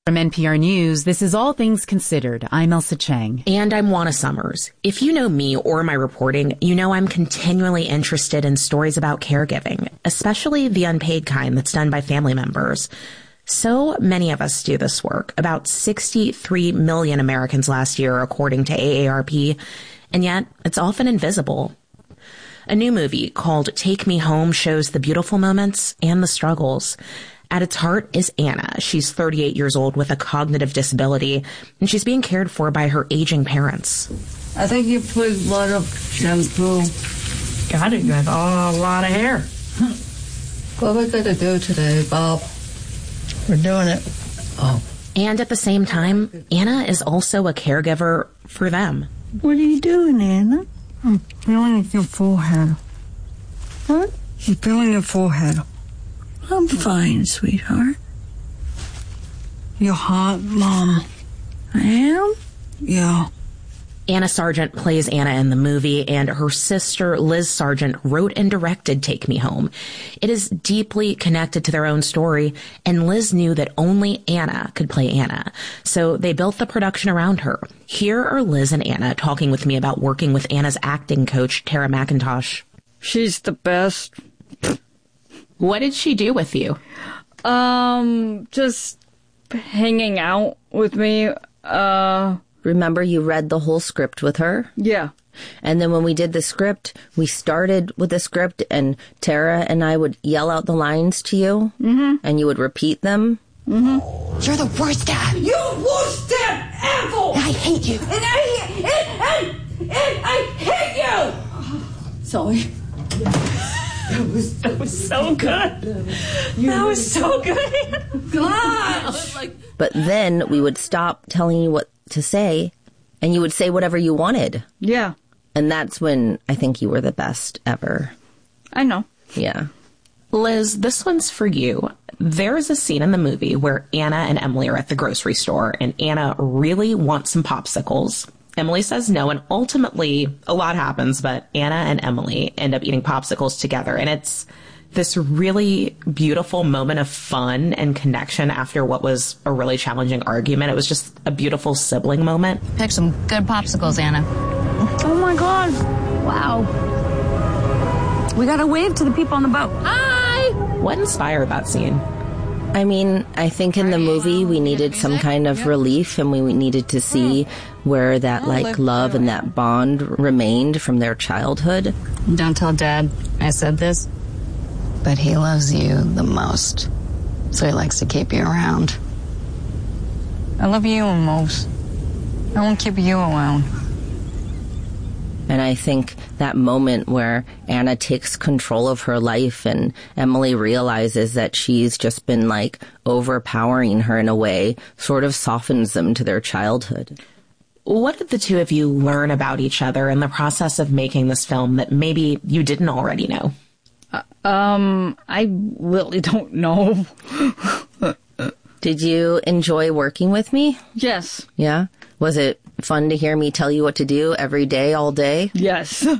From NPR News, this is All Things Considered. I'm Elsa Chang. And I'm Juana Summers. If you know me or my reporting, you know I'm continually interested in stories about caregiving, especially the unpaid kind that's done by family members. So many of us do this work, about 63 million Americans last year, according to AARP, and yet it's often invisible. A new movie called Take Me Home shows the beautiful moments and the struggles. At its heart is Anna. She's 38 years old with a cognitive disability, and she's being cared for by her aging parents. I think you put a lot of shampoo. God, you got a lot of hair. What are we going to do today, Bob? We're doing it. Oh. And at the same time, Anna is also a caregiver for them. What are you doing, Anna? I'm feeling your forehead. What? I'm feeling your forehead. I'm fine, sweetheart. You're hot, Mom. I am? Yeah. Anna Sargent plays Anna in the movie, and her sister, Liz Sargent, wrote and directed Take Me Home. It is deeply connected to their own story, and Liz knew that only Anna could play Anna. So they built the production around her. Here are Liz and Anna talking with me about working with Anna's acting coach, Tara McIntosh. She's the best. What did she do with you? Just hanging out with me. Remember you read the whole script with her? Yeah. And then when we did the script, we started with the script and Tara and I would yell out the lines to you. Mm-hmm. And you would repeat them. Mm-hmm. You're the worst dad. You worst dad ever! I hate you. And I hate you! Sorry. That was so good. That was so good. Gosh! But then we would stop telling you what to say, and you would say whatever you wanted. Yeah. And that's when I think you were the best ever. I know. Yeah. Liz, this one's for you. There is a scene in the movie where Anna and Emily are at the grocery store, and Anna really wants some popsicles. Emily says no, and ultimately a lot happens, but Anna and Emily end up eating popsicles together, and it's this really beautiful moment of fun and connection after what was a really challenging argument. It was just a beautiful sibling moment. Pick some good popsicles, Anna. Oh my God. Wow. We gotta wave to the people on the boat. Hi! What inspired that scene? I mean, I think in the movie we needed some kind of relief, and we needed to see where that, love and that bond remained from their childhood. Don't tell Dad I said this, but he loves you the most, so he likes to keep you around. I love you most. I won't keep you around. And I think that moment where Anna takes control of her life and Emily realizes that she's just been overpowering her in a way sort of softens them to their childhood. What did the two of you learn about each other in the process of making this film that maybe you didn't already know? I really don't know. Did you enjoy working with me? Yes. Yeah? Was it fun to hear me tell you what to do every day, all day? Yes.